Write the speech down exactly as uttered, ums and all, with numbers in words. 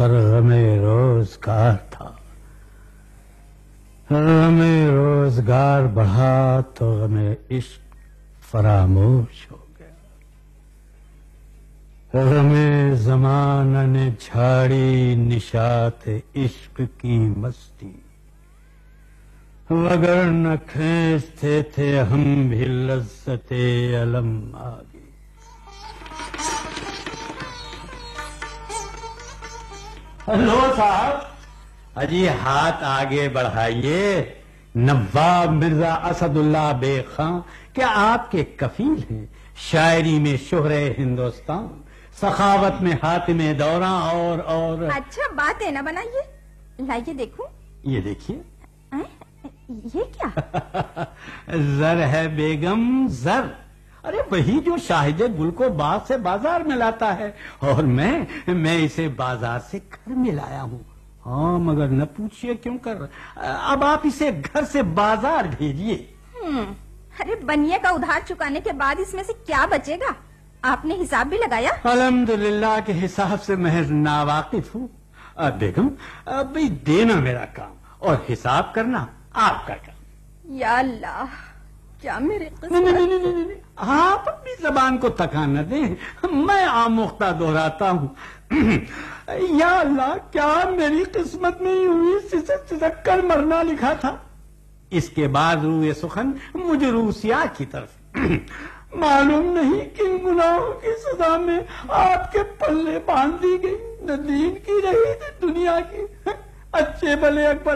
پر غم روزگار تھا، غم روزگار بڑھا تو غم عشق فراموش ہو گیا، غم زمانہ نے جھاڑی نشاط عشق کی مستی، وگر نہ کھینچتے تھے ہم بھی لذت علم آگے۔ ہلو صاحب، اجی ہاتھ آگے بڑھائیے۔ نواب مرزا اسد اللہ بیگ خان کیا آپ کے کفیل ہیں؟ شاعری میں شہرِ ہندوستان، سخاوت میں حاتم دوراں اور اور اچھا باتیں نہ بنائیے، لائیے دیکھوں۔ یہ دیکھیے، یہ کیا؟ زر ہے بیگم، زر۔ ارے وہی جو شاہد گل کو باغ سے بازار میں لاتا ہے، اور میں میں اسے بازار سے گھر میں لایا ہوں۔ ہاں مگر نہ پوچھئے کیوں کر، اب آپ اسے گھر سے بازار بھیجیے۔ ارے بنیے کا ادھار چکانے کے بعد اس میں سے کیا بچے گا؟ آپ نے حساب بھی لگایا؟ الحمدللہ کے حساب سے محض ناواقف ہوں۔ بیگم بھئی دینا میرا کام اور حساب کرنا آپ کا کام۔ یا اللہ، کیا میرے نہیں نہیں نہیں نہیں نہیں، آپ اپنی زبان کو تکان نہ دیں، میں آموختہ دہراتا ہوں۔ یا اللہ، کیا میری قسمت میں ہی ہوئی سسک سسک کر مرنا لکھا تھا؟ اس کے بعد روئے سخن مجھے روسیا کی طرف۔ معلوم نہیں کن گناہوں کی سزا میں آپ کے پلے باندھ دی گئی، نہ دین کی رہی نہ دنیا کی۔ اچھے بھلے اکبر